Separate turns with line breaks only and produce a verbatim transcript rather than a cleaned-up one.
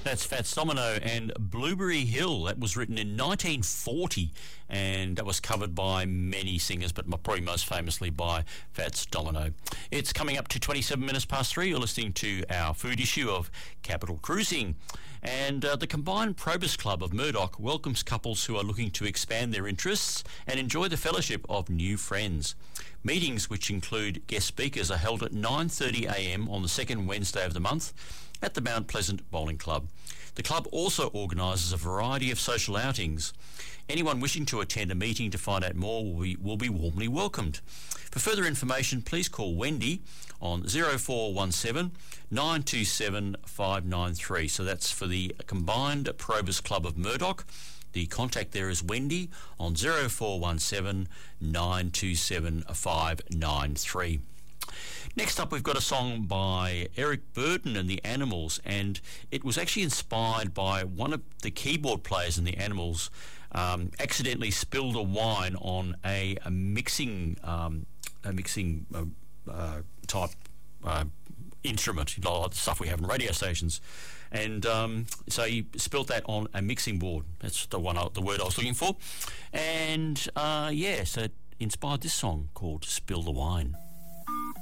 That's Fats Domino and Blueberry Hill. That was written in nineteen forty and that was covered by many singers, but probably most famously by Fats Domino. It's coming up to twenty-seven minutes past three. You're listening to our food issue of Capital Cruising. And uh, the Combined Probus Club of Murdoch welcomes couples who are looking to expand their interests and enjoy the fellowship of new friends. Meetings, which include guest speakers, are held at nine thirty a m on the second Wednesday of the month at the Mount Pleasant Bowling Club. The club also organises a variety of social outings. Anyone wishing to attend a meeting to find out more will be, will be warmly welcomed. For further information, please call Wendy on zero four one seven, nine two seven, five nine three. So that's for the Combined Probus Club of Murdoch. The contact there is Wendy on zero four one seven, nine two seven, five nine three. Next up, we've got a song by Eric Burden and the Animals, and it was actually inspired by one of the keyboard players in the Animals um, accidentally spilled a wine on a, a mixing um, a mixing uh, uh, type uh, instrument, like the stuff we have in radio stations, and um, so he spilt that on a mixing board. That's the one, I, the word I was looking for, and uh, yeah, so it inspired this song called "Spill the Wine."